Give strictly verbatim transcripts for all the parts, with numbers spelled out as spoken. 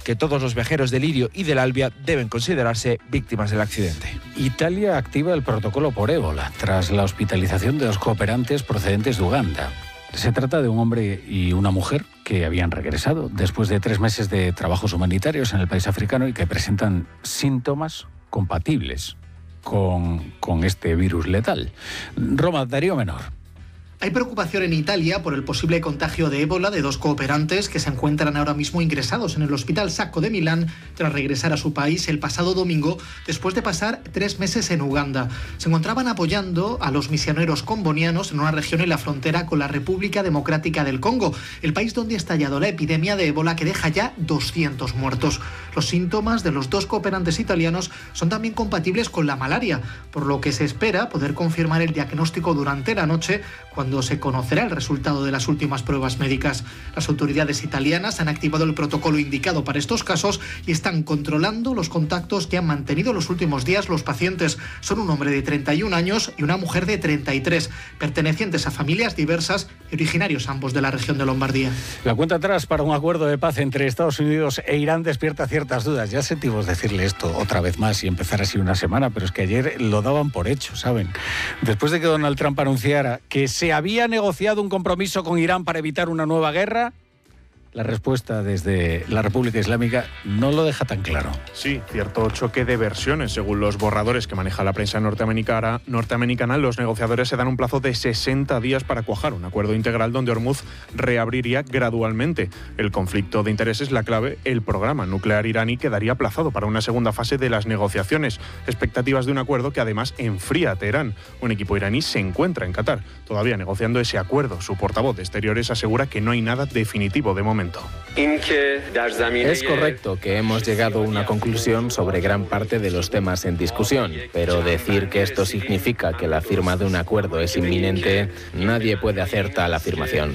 que todos los viajeros del Lirio y del Albia deben considerarse víctimas del accidente. Italia activa el protocolo por ébola tras la hospitalización de dos cooperantes procedentes de Uganda. Se trata de un hombre y una mujer que habían regresado después de tres meses de trabajos humanitarios en el país africano y que presentan síntomas compatibles con, con este virus letal. Roma, Darío Menor. Hay preocupación en Italia por el posible contagio de ébola de dos cooperantes que se encuentran ahora mismo ingresados en el Hospital Sacco de Milán tras regresar a su país el pasado domingo después de pasar tres meses en Uganda. Se encontraban apoyando a los misioneros combonianos en una región en la frontera con la República Democrática del Congo, el país donde ha estallado la epidemia de ébola que deja ya doscientos muertos. Los síntomas de los dos cooperantes italianos son también compatibles con la malaria, por lo que se espera poder confirmar el diagnóstico durante la noche, cuando se conocerá el resultado de las últimas pruebas médicas. Las autoridades italianas han activado el protocolo indicado para estos casos y están controlando los contactos que han mantenido los últimos días los pacientes. Son un hombre de treinta y un años y una mujer de treinta y tres, pertenecientes a familias diversas y originarios ambos de la región de Lombardía. La cuenta atrás para un acuerdo de paz entre Estados Unidos e Irán despierta ciertas dudas. Ya sentimos decirle esto otra vez más y empezar así una semana, pero es que ayer lo daban por hecho, ¿saben? Después de que Donald Trump anunciara que se había negociado un compromiso con Irán para evitar una nueva guerra, la respuesta desde la República Islámica no lo deja tan claro. Sí, cierto choque de versiones. Según los borradores que maneja la prensa norteamericana, norteamericana, los negociadores se dan un plazo de sesenta días para cuajar un acuerdo integral donde Hormuz reabriría gradualmente. El conflicto de intereses, la clave, el programa nuclear iraní quedaría aplazado para una segunda fase de las negociaciones. Expectativas de un acuerdo que además enfría a Teherán. Un equipo iraní se encuentra en Qatar, todavía negociando ese acuerdo. Su portavoz de Exteriores asegura que no hay nada definitivo de momento. Es correcto que hemos llegado a una conclusión sobre gran parte de los temas en discusión, pero decir que esto significa que la firma de un acuerdo es inminente, nadie puede hacer tal afirmación.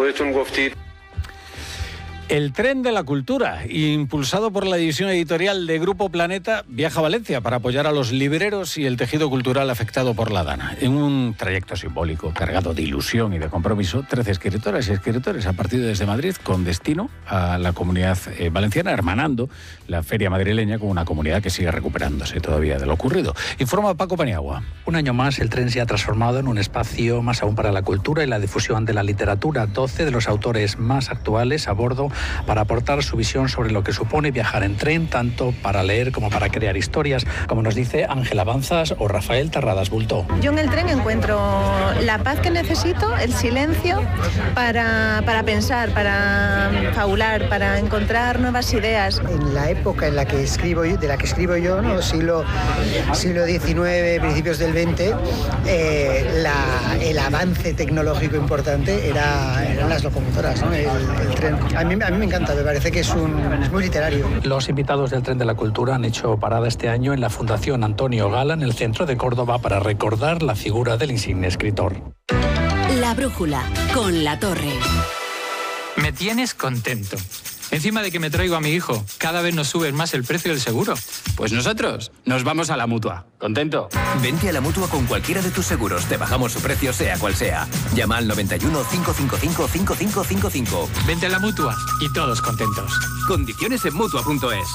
El tren de la cultura, impulsado por la división editorial de Grupo Planeta, viaja a Valencia para apoyar a los libreros y el tejido cultural afectado por la Dana. En un trayecto simbólico cargado de ilusión y de compromiso, trece escritoras y escritores han partido desde Madrid con destino a la comunidad eh, valenciana, hermanando la feria madrileña con una comunidad que sigue recuperándose todavía de lo ocurrido. Informa Paco Paniagua. Un año más, el tren se ha transformado en un espacio más aún para la cultura y la difusión de la literatura. doce de los autores más actuales a bordo para aportar su visión sobre lo que supone viajar en tren, tanto para leer como para crear historias, como nos dice Ángela Banzas o Rafael Terradas Bultó. Yo en el tren encuentro la paz que necesito, el silencio para, para pensar, para fabular, para encontrar nuevas ideas. En la época en la que escribo yo, de la que escribo yo, ¿no? siglo, siglo diecinueve, principios del veinte, eh, la, el avance tecnológico importante era, eran las locomotoras, ¿no? el, el tren. A mí, a mí me encanta, me parece que es, un, es muy literario. Los invitados del Tren de la Cultura han hecho parada este año en la Fundación Antonio Gala, en el centro de Córdoba, para recordar la figura del insigne escritor. La brújula, con La Torre. Me tienes contento. Encima de que me traigo a mi hijo, cada vez nos suben más el precio del seguro. Pues nosotros nos vamos a la Mutua. ¿Contento? Vente a la Mutua con cualquiera de tus seguros. Te bajamos su precio sea cual sea. Llama al noventa y uno, cinco cinco cinco, cinco cinco cinco cinco. Vente a la Mutua y todos contentos. Condiciones en Mutua punto es.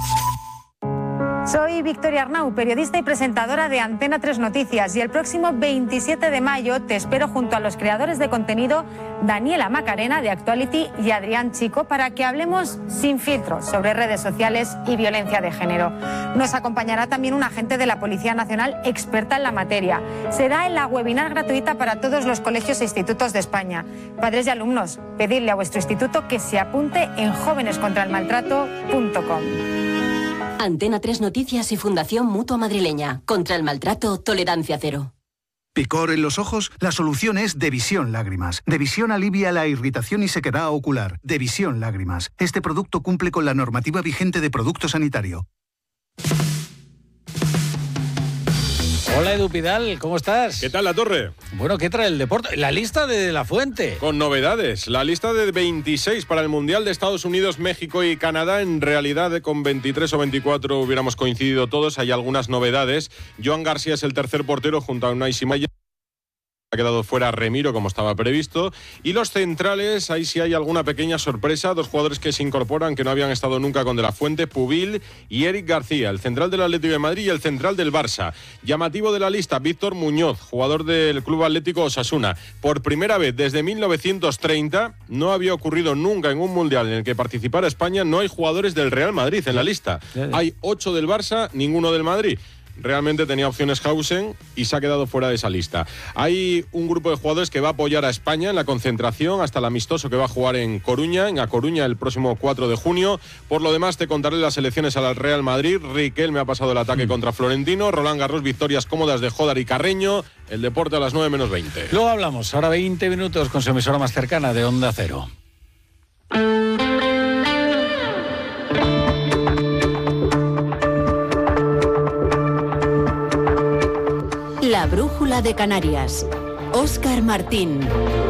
Soy Victoria Arnau, periodista y presentadora de Antena tres Noticias, y el próximo veintisiete de mayo te espero junto a los creadores de contenido Daniela Macarena de Actuality y Adrián Chico para que hablemos sin filtros sobre redes sociales y violencia de género. Nos acompañará también un agente de la Policía Nacional experta en la materia. Será en la webinar gratuita para todos los colegios e institutos de España. Padres y alumnos, pedidle a vuestro instituto que se apunte en jóvenes contra el maltrato punto com. Antena tres Noticias y Fundación Mutua Madrileña. Contra el maltrato, tolerancia cero. ¿Picor en los ojos? La solución es Devisión Lágrimas. Devisión alivia la irritación y sequedad ocular. Devisión Lágrimas. Este producto cumple con la normativa vigente de producto sanitario. Hola Edu Pidal, ¿cómo estás? ¿Qué tal, La Torre? Bueno, ¿qué trae el deporte? La lista de La Fuente. Con novedades. La lista de veintiséis para el Mundial de Estados Unidos, México y Canadá. En realidad, con veintitrés o veinticuatro hubiéramos coincidido todos. Hay algunas novedades. Joan García es el tercer portero junto a Unai Simaya. Ha quedado fuera Remiro, como estaba previsto. Y los centrales, ahí sí hay alguna pequeña sorpresa. Dos jugadores que se incorporan, que no habían estado nunca con De la Fuente, Pubil y Eric García, el central del Atlético de Madrid y el central del Barça. Llamativo de la lista, Víctor Muñoz, jugador del Club Atlético Osasuna. Por primera vez desde mil novecientos treinta, no había ocurrido nunca en un mundial en el que participara España, no hay jugadores del Real Madrid en la lista. Hay ocho del Barça, ninguno del Madrid. Realmente tenía opciones Hausen y se ha quedado fuera de esa lista. Hay un grupo de jugadores que va a apoyar a España en la concentración hasta el amistoso que va a jugar en Coruña, en A Coruña el próximo cuatro de junio. Por lo demás, te contaré las elecciones al Real Madrid. Riquelme ha pasado el ataque mm. contra Florentino. Roland Garros, victorias cómodas de Jodar y Carreño. El deporte a las nueve menos veinte. Luego hablamos, ahora veinte minutos con su emisora más cercana de Onda Cero. La brújula de Canarias. Óscar Martín.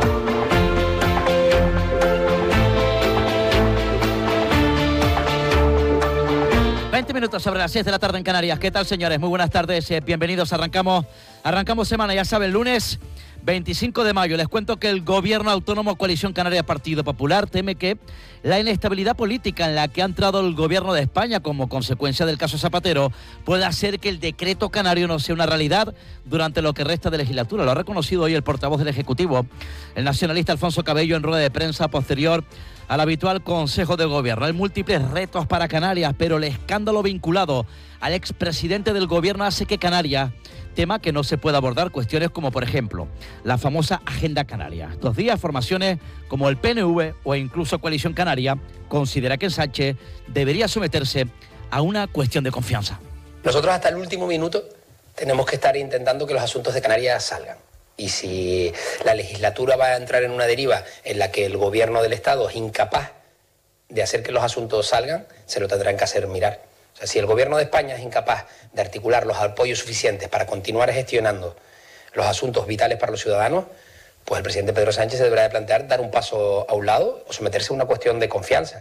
veinte minutos sobre las seis de la tarde en Canarias. ¿Qué tal, señores? Muy buenas tardes. Eh, bienvenidos. Arrancamos, arrancamos semana, ya saben, lunes veinticinco de mayo. Les cuento que el Gobierno Autónomo Coalición Canaria Partido Popular teme que la inestabilidad política en la que ha entrado el Gobierno de España como consecuencia del caso Zapatero pueda hacer que el decreto canario no sea una realidad durante lo que resta de legislatura. Lo ha reconocido hoy el portavoz del Ejecutivo, el nacionalista Alfonso Cabello, en rueda de prensa posterior al habitual Consejo de Gobierno. Hay múltiples retos para Canarias, pero el escándalo vinculado al expresidente del Gobierno hace que Canarias tema que no se puede abordar cuestiones como, por ejemplo, la famosa Agenda Canaria. Estos días, formaciones como el P N V o incluso Coalición Canaria considera que Sánchez debería someterse a una cuestión de confianza. Nosotros hasta el último minuto tenemos que estar intentando que los asuntos de Canarias salgan. Y si la legislatura va a entrar en una deriva en la que el gobierno del Estado es incapaz de hacer que los asuntos salgan, se lo tendrán que hacer mirar. O sea, si el gobierno de España es incapaz de articular los apoyos suficientes para continuar gestionando los asuntos vitales para los ciudadanos, pues el presidente Pedro Sánchez se deberá de plantear dar un paso a un lado o someterse a una cuestión de confianza.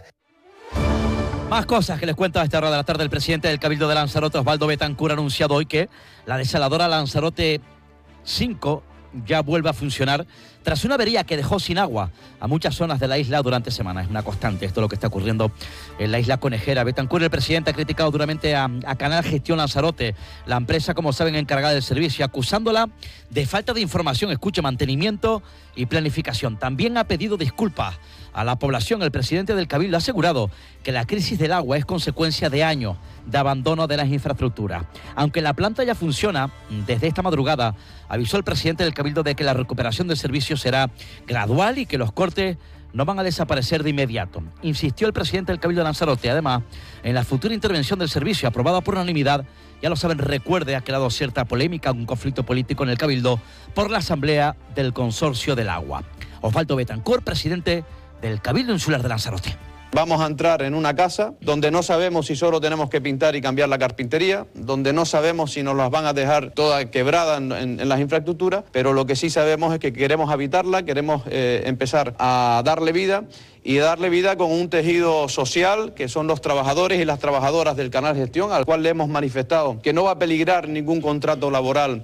Más cosas que les cuento a esta hora de la tarde. El presidente del Cabildo de Lanzarote, Osvaldo Betancourt, ha anunciado hoy que la desaladora Lanzarote cinco ya vuelve a funcionar tras una avería que dejó sin agua a muchas zonas de la isla durante semanas. Es una constante esto es lo que está ocurriendo en la isla conejera. Betancourt, el presidente, ha criticado duramente a, a Canal Gestión Lanzarote, la empresa, como saben, encargada del servicio, acusándola de falta de información, escuche, mantenimiento y planificación. También ha pedido disculpas a la población. El presidente del Cabildo ha asegurado que la crisis del agua es consecuencia de años de abandono de las infraestructuras. Aunque la planta ya funciona, desde esta madrugada avisó el presidente del Cabildo de que la recuperación del servicio será gradual y que los cortes no van a desaparecer de inmediato. Insistió el presidente del Cabildo de Lanzarote, además, en la futura intervención del servicio, aprobada por unanimidad. Ya lo saben, recuerde, ha creado cierta polémica, un conflicto político en el Cabildo por la Asamblea del Consorcio del Agua. Osvaldo Betancourt, presidente del Cabildo Insular de Lanzarote. Vamos a entrar en una casa donde no sabemos si solo tenemos que pintar y cambiar la carpintería, donde no sabemos si nos las van a dejar toda quebrada en, en, en las infraestructuras, pero lo que sí sabemos es que queremos habitarla, queremos eh, empezar a darle vida y darle vida con un tejido social que son los trabajadores y las trabajadoras del Canal Gestión, al cual le hemos manifestado que no va a peligrar ningún contrato laboral.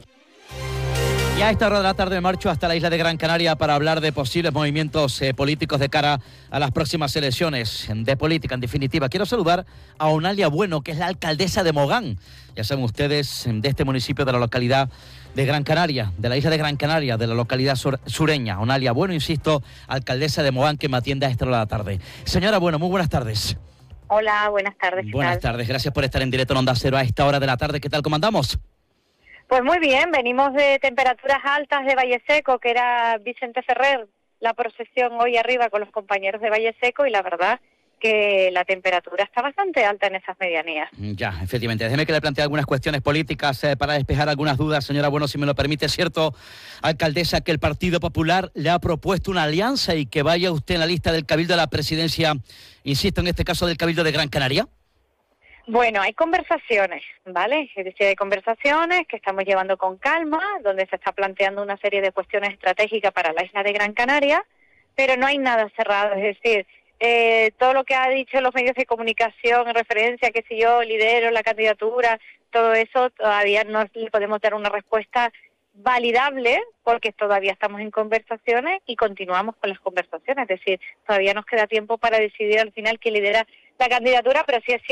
Y a esta hora de la tarde me marcho hasta la isla de Gran Canaria para hablar de posibles movimientos eh, políticos de cara a las próximas elecciones, de política en definitiva. Quiero saludar a Onalia Bueno, que es la alcaldesa de Mogán. Ya saben ustedes, de este municipio de la localidad de Gran Canaria, de la isla de Gran Canaria, de la localidad sur, sureña. Onalia Bueno, insisto, alcaldesa de Mogán, que me atiende a esta hora de la tarde. Señora Bueno, muy buenas tardes. Hola, buenas tardes. Buenas tardes, gracias por estar en directo en Onda Cero a esta hora de la tarde. ¿Qué tal, cómo andamos? Pues muy bien, venimos de temperaturas altas de Valle Seco, que era Vicente Ferrer, la procesión hoy arriba con los compañeros de Valle Seco, y la verdad que la temperatura está bastante alta en esas medianías. Ya, efectivamente. Déjeme que le plantee algunas cuestiones políticas eh, para despejar algunas dudas, señora Bueno, si me lo permite. ¿Es cierto, alcaldesa, que el Partido Popular le ha propuesto una alianza y que vaya usted en la lista del Cabildo de la Presidencia, insisto, en este caso del Cabildo de Gran Canaria? Bueno, hay conversaciones, ¿vale? Es decir, hay conversaciones que estamos llevando con calma, donde se está planteando una serie de cuestiones estratégicas para la isla de Gran Canaria, pero no hay nada cerrado. Es decir, eh, todo lo que ha dicho los medios de comunicación en referencia a que si yo lidero la candidatura, todo eso todavía no le podemos dar una respuesta validable, porque todavía estamos en conversaciones y continuamos con las conversaciones, es decir, todavía nos queda tiempo para decidir al final quién lidera la candidatura, pero sí es cierto